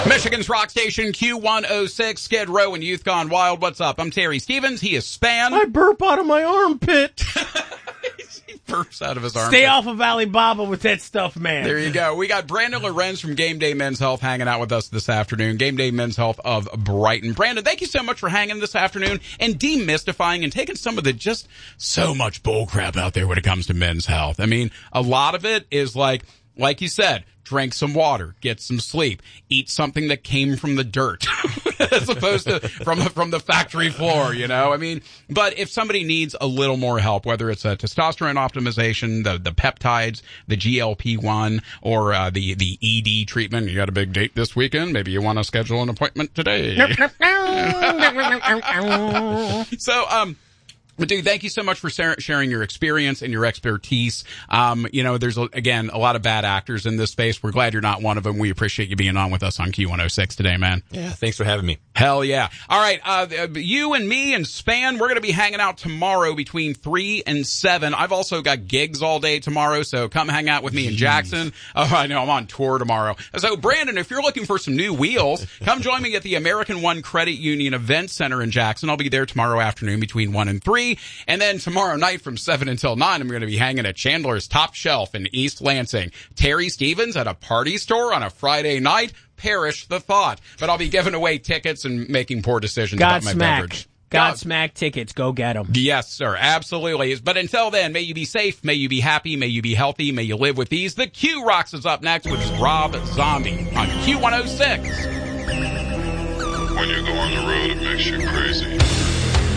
Michigan's rock station Q106, Skid Row and Youth Gone Wild. What's up? I'm Terry Stevens. He is Span. I burp out of my armpit. He burps out of his armpit. Stay off of Alibaba with that stuff, man. There you go. We got Brandon Lorenz from Game Day Men's Health hanging out with us this afternoon. Game Day Men's Health of Brighton. Brandon, thank you so much for hanging this afternoon and demystifying and taking some of the just so much bullcrap out there when it comes to men's health. I mean, a lot of it is like you said, drink some water, get some sleep, eat something that came from the dirt as opposed to from the factory floor, you know? I mean, but if somebody needs a little more help, whether it's a testosterone optimization, the peptides, the GLP-1, or the ED treatment, you got a big date this weekend, maybe you want to schedule an appointment today. So, but dude, thank you so much for sharing your experience and your expertise. There's, again, a lot of bad actors in this space. We're glad you're not one of them. We appreciate you being on with us on Q106 today, man. Yeah, thanks for having me. Hell yeah. All right, you and me and Span, we're going to be hanging out tomorrow between 3 and 7. I've also got gigs all day tomorrow, so come hang out with me in Jackson. Oh, I know, I'm on tour tomorrow. So, Brandon, if you're looking for some new wheels, come join me at the American One Credit Union Event Center in Jackson. I'll be there tomorrow afternoon between 1 and 3. And then tomorrow night from 7 until 9, I'm going to be hanging at Chandler's Top Shelf in East Lansing. Terry Stevens at a party store on a Friday night. Perish the thought. But I'll be giving away tickets and making poor decisions about my beverage. Godsmack tickets. Go get them. Yes, sir. Absolutely. But until then, may you be safe. May you be happy. May you be healthy. May you live with ease. The Q Rocks is up next, which is Rob Zombie on Q106. When you go on the road, it makes you crazy.